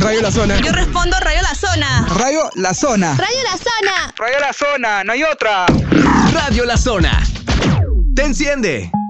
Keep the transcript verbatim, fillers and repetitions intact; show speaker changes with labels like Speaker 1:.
Speaker 1: Radio La Zona.
Speaker 2: Yo respondo Radio La Zona.
Speaker 1: Radio La Zona.
Speaker 2: Radio La Zona.
Speaker 1: Radio La Zona, no hay otra.
Speaker 3: Radio La Zona. Te enciende.